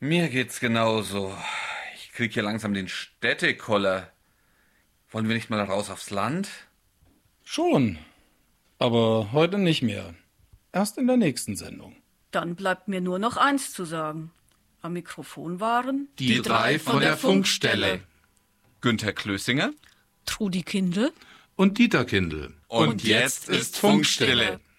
Mir geht's genauso. Ich krieg hier langsam den Städtekoller. Wollen wir nicht mal raus aufs Land? Schon, aber heute nicht mehr. Erst in der nächsten Sendung. Dann bleibt mir nur noch eins zu sagen. Am Mikrofon waren die drei von der Funkstelle. Günther Klössinger, Trudi Kindl Und Dieter Kindl. Und jetzt ist Funkstille.